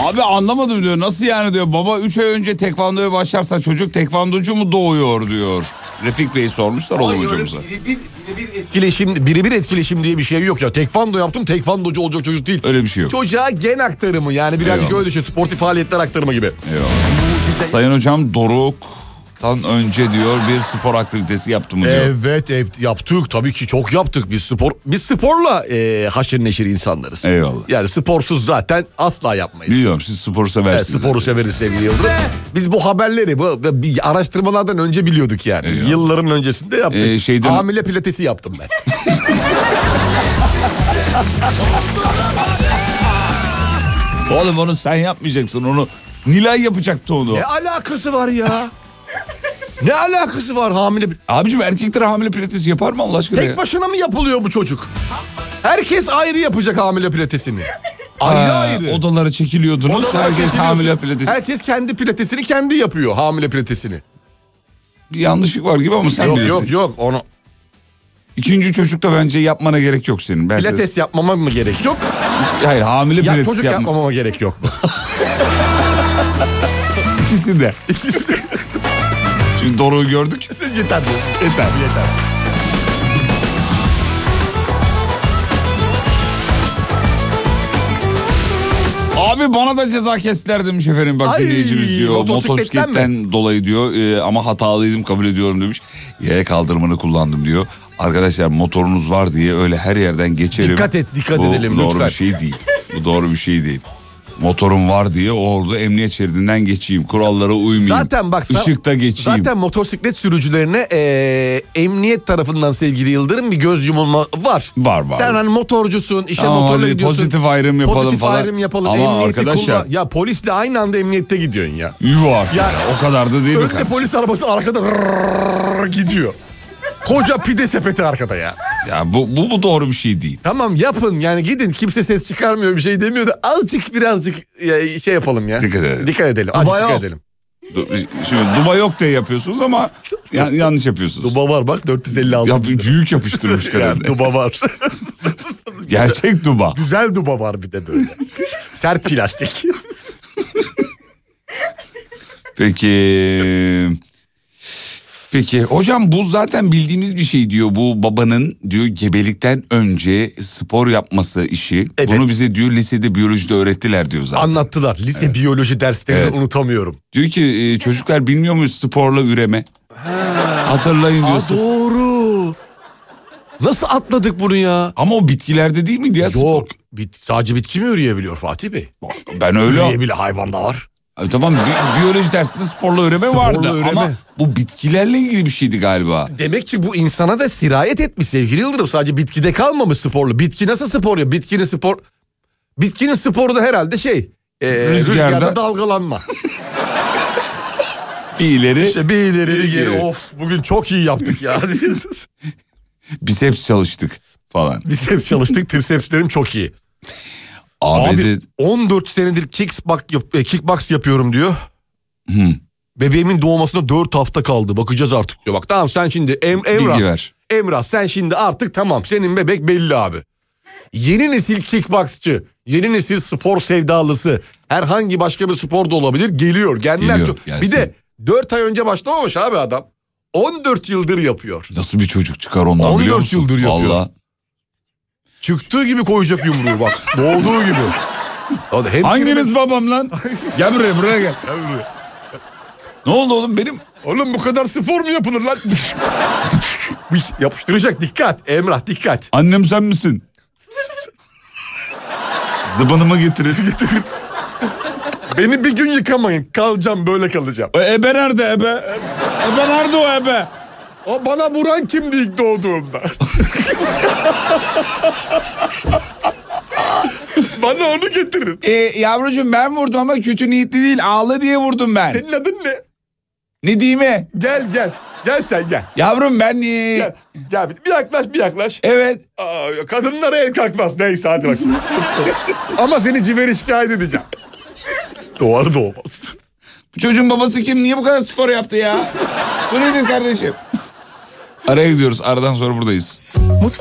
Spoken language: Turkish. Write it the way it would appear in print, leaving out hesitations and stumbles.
Abi anlamadım diyor. Nasıl yani diyor. Baba 3 ay önce tekvandoya başlarsa çocuk tekvandocu mu doğuyor diyor. Refik Bey sormuşlar oğlum hocamıza. Birebir etkileşim diye bir şey yok ya. Tekvando yaptım, tekvandocu olacak çocuk değil. Öyle bir şey yok. Çocuğa gen aktarımı, yani birazcık öyle düşün. Sportif faaliyetler aktarımı gibi. Eyvallah. Sayın hocam Doruk'tan önce diyor bir spor aktivitesi yaptı mı diyor. Evet yaptık, tabii ki çok yaptık. Biz sporla haşır neşir insanlarız. Eyvallah. Yani sporsuz zaten asla yapmayız. Biliyorum, siz sporu seversiniz. Evet, sporu severiz sevgili Yıldırım. Biz bu haberleri bir araştırmalardan önce biliyorduk yani. Eyvallah. Yılların öncesinde yaptık. Hamile pilatesi yaptım ben. Oğlum onu sen yapmayacaksın, onu Nilay yapacaktı onu. Ne alakası var ya? Ne alakası var hamile? Abicim erkekler hamile pilatesi yapar mı Allah aşkına? Tek başına mı yapılıyor bu çocuk? Herkes ayrı yapacak hamile pilatesini. Ayrı. Odalara çekiliyordunuz. Herkes hamile pilatesi. Herkes kendi pilatesini kendi yapıyor, hamile pilatesini. Bir yanlışlık var gibi ama sen bilirsin. Yok onu. İkinci çocukta bence yapmana gerek yok senin. Pilates yapmama mı gerek yok? Hayır, hamile pilates çocuk yapmama gerek yok. İkisi de. Şimdi Doruk'u gördük. Yeter diyorsun. Yeter. Abi bana da ceza kestiler demiş efendim. Bak dinleyicimiz diyor. Motosikletten dolayı diyor. Ama hatalıydım, kabul ediyorum demiş. Yaya kaldırımını kullandım diyor. Arkadaşlar motorunuz var diye öyle her yerden geçerim. Dikkat edelim lütfen. Bu doğru bir şey değil. Bu doğru bir şey değil. Motorum var diye orada emniyet şeridinden geçeyim. Kurallara uymayayım. Zaten bak, Işıkta geçeyim. Zaten motosiklet sürücülerine emniyet tarafından sevgili Yıldırım bir göz yumulma var. Var. Sen hani motorcusun, işe ama motorla gidiyorsun. Pozitif ayrım yapalım pozitif falan. ayrım yapalım. Ama arkadaşlar. Ya polisle aynı anda emniyette gidiyorsun ya. Yuvar. Yani o kadar da değil mi önde kardeşim? polis arabası arkada gidiyor. Koca pide sepeti arkada ya. Ya bu doğru bir şey değil. Tamam yapın yani, gidin, kimse ses çıkarmıyor, bir şey demiyor da birazcık şey yapalım ya. Dikkat edelim. Dikkat edelim. Şimdi duba yok diye yapıyorsunuz ama yanlış yapıyorsunuz. Duba var bak, 456. Büyük yapıştırmışlar. Yani duba var. Gerçek duba. Güzel duba var bir de böyle. Sert plastik. Peki hocam bu zaten bildiğimiz bir şey diyor. Bu babanın diyor gebelikten önce spor yapması işi. Evet. Bunu bize diyor lisede biyolojide öğrettiler diyor zaten. Anlattılar. Lise biyoloji derslerini unutamıyorum. Diyor ki çocuklar bilmiyor muyuz sporla üreme? Hatırlayın diyor. Doğru. Nasıl atladık bunu ya? Ama o bitkilerde değil miydi ya? Yok. Sadece bitki mi üreyebiliyor Fatih Bey? Ben öyle. Üreyebilir, hayvanda var. Tamam, biyoloji dersinde sporla üreme vardı ama bu bitkilerle ilgili bir şeydi galiba. Demek ki bu insana da sirayet etmiş sevgili Yıldırım. Sadece bitkide kalmamış sporlu. Bitki nasıl spor ya? Bitkinin sporu da herhalde rüzgarda dalgalanma. Bir ileri. Bir ileri geri. Of, bugün çok iyi yaptık ya. Biceps çalıştık falan. Biceps çalıştık, tricepslerim çok iyi. Abi 14 senedir kickbox yapıyorum diyor. Bebeğimin doğmasına 4 hafta kaldı. Bakacağız artık diyor. Bak tamam, sen şimdi Emrah sen şimdi artık tamam, senin bebek belli abi. Yeni nesil kickboxçı, yeni nesil spor sevdalısı, herhangi başka bir spor da olabilir, geliyor. Bir de 4 ay önce başlamamış abi adam. 14 yıldır yapıyor. Nasıl bir çocuk çıkar ondan biliyor musun? 14 yıldır yapıyor. Vallahi. Çıktığı gibi koyacak yumruğu bak. Doğduğu gibi. Hanginiz babam lan? Gel buraya gel. Ne oldu oğlum benim? Oğlum bu kadar spor mu yapılır lan? Yapıştıracak, dikkat. Emrah dikkat. Annem sen misin? Zıbanımı getirin. Beni bir gün yıkamayın. Kalacağım, böyle kalacağım. Ebe nerede ebe? Ebe nerede o ebe? O bana vuran kimdi ilk doğduğumda? Bana onu getirin. Yavrucuğum ben vurdum ama kötü niyetli değil. Ağla diye vurdum ben. Senin adın ne? Ne diyeyim mi? Gel. Gel sen gel. Yavrum ben... Gel bir yaklaş. Evet. Kadınlara el kalkmaz. Neyse hadi bakayım. Ama seni civeri şikayet edeceğim. Doğar doğmaz. Bu çocuğun babası kim? Niye bu kadar spor yaptı ya? Bu nedir kardeşim? Araya gidiyoruz. Aradan sonra buradayız.